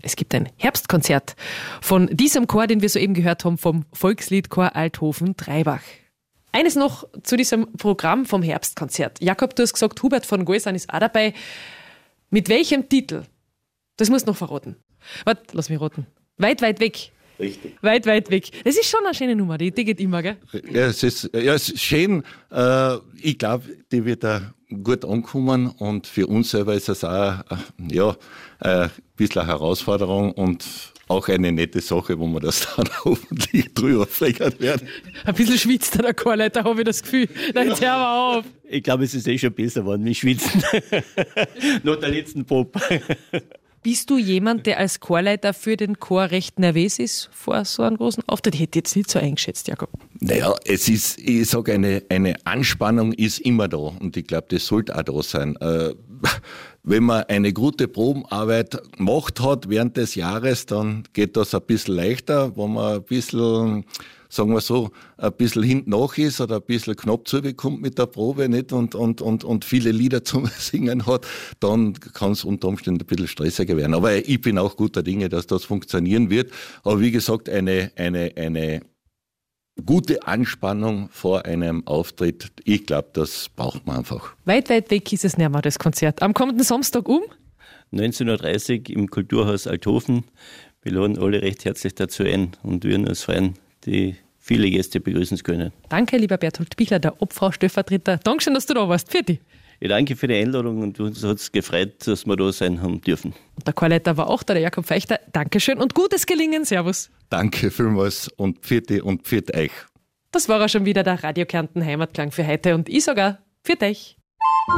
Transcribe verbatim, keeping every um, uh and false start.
Es gibt ein Herbstkonzert von diesem Chor, den wir soeben gehört haben, vom Volksliedchor Althofen-Treibach. Eines noch zu diesem Programm vom Herbstkonzert. Jakob, du hast gesagt, Hubert von Goisern ist auch dabei. Mit welchem Titel? Das musst du noch verraten. Warte, lass mich raten. Weit, weit weg. Richtig. Weit, weit weg. Das ist schon eine schöne Nummer, die, die geht immer, gell? Ja, es ist, ja, es ist schön. Äh, ich glaube, die wird da gut ankommen und für uns selber ist es auch äh, ja, äh, ein bisschen eine Herausforderung und auch eine nette Sache, wo wir das dann hoffentlich drüber flickern werden. Ein bisschen schwitzt der Chorleiter, habe ich das Gefühl. Nein, jetzt hör mal auf. Ich glaube, es ist eh schon besser geworden mit Schwitzen. Nach der letzten Pop. Bist du jemand, der als Chorleiter für den Chor recht nervös ist vor so einem großen Auftritt? Ich hätte jetzt nicht so eingeschätzt, Jakob. Naja, es ist, ich sage, eine, eine Anspannung ist immer da und ich glaube, das sollte auch da sein. Äh, wenn man eine gute Probenarbeit gemacht hat während des Jahres, dann geht das ein bisschen leichter, wenn man ein bisschen, sagen wir so, ein bisschen hinten nach ist oder ein bisschen knapp zubekommt mit der Probe nicht und, und, und, und viele Lieder zum Singen hat, dann kann es unter Umständen ein bisschen stressiger werden. Aber ich bin auch guter Dinge, dass das funktionieren wird. Aber wie gesagt, eine, eine, eine gute Anspannung vor einem Auftritt, ich glaube, das braucht man einfach. Weit, weit weg ist es nicht mehr, das Konzert. Am kommenden Samstag um? neunzehn Uhr dreißig im Kulturhaus Althofen. Wir laden alle recht herzlich dazu ein und würden uns freuen, die viele Gäste begrüßen zu können. Danke, lieber Berthold Bichler, der Obfrau-Stellvertreter. Dankeschön, dass du da warst. Für dich. Ich danke für die Einladung und uns hat es gefreut, dass wir da sein haben dürfen. Und der Chorleiter war auch da, der Jakob Feichter. Dankeschön und gutes Gelingen. Servus. Danke vielmals und Pfiat und Pfiat euch. Das war auch schon wieder der Radio Kärnten Heimatklang für heute und ich sogar Pfiat euch.